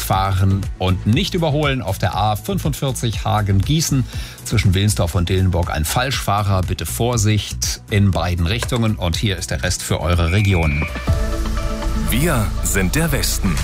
fahren und nicht überholen auf der A45 Hagen-Gießen zwischen Wilnsdorf und Dillenburg. Ein Falschfahrer, bitte Vorsicht in beiden Richtungen. Und hier ist der Rest für eure Region. Wir sind der Westen.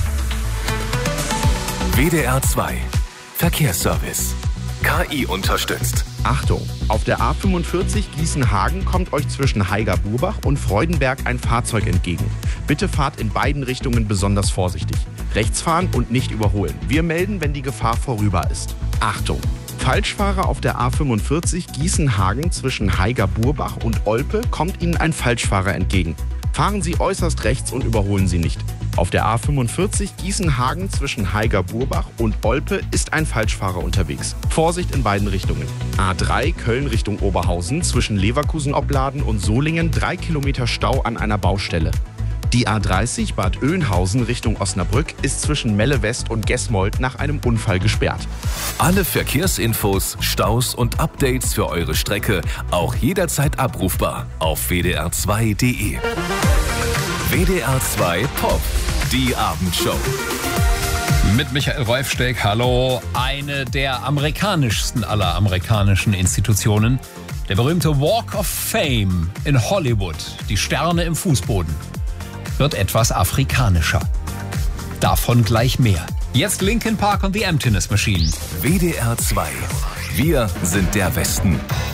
WDR 2 Verkehrsservice. KI unterstützt. Achtung! Auf der A45 Gießen-Hagen kommt euch zwischen Haiger-Burbach und Freudenberg ein Fahrzeug entgegen. Bitte fahrt in beiden Richtungen besonders vorsichtig. Rechts fahren und nicht überholen. Wir melden, wenn die Gefahr vorüber ist. Achtung! Falschfahrer auf der A45 Gießen-Hagen zwischen Haiger-Burbach und Olpe kommt Ihnen ein Falschfahrer entgegen. Fahren Sie äußerst rechts und überholen Sie nicht. Auf der A45 Gießen-Hagen zwischen Haiger-Burbach und Olpe ist ein Falschfahrer unterwegs. Vorsicht in beiden Richtungen. A3 Köln Richtung Oberhausen zwischen Leverkusen-Opladen und Solingen 3 Kilometer Stau an einer Baustelle. Die A30 Bad Oeynhausen Richtung Osnabrück ist zwischen Melle West und Gesmold nach einem Unfall gesperrt. Alle Verkehrsinfos, Staus und Updates für eure Strecke auch jederzeit abrufbar auf wdr2.de. WDR 2 Pop, die Abendshow. Mit Michael Rolfsteck, hallo. Eine der amerikanischsten aller amerikanischen Institutionen. Der berühmte Walk of Fame in Hollywood, die Sterne im Fußboden, wird etwas afrikanischer. Davon gleich mehr. Jetzt Linkin Park und The Emptiness Machine. WDR 2. Wir sind der Westen.